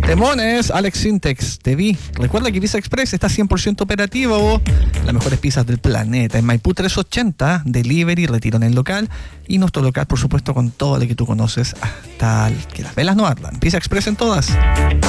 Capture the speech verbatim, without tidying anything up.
Temones, Alex Sintex, te vi. Recuerda que Pizza Express está cien por ciento operativo. Las mejores pizzas del planeta. En Maipú trescientos ochenta, delivery, retiro en el local. Y nuestro local, por supuesto, con todo lo que tú conoces hasta que las velas no ardan. Pizza Express en todas.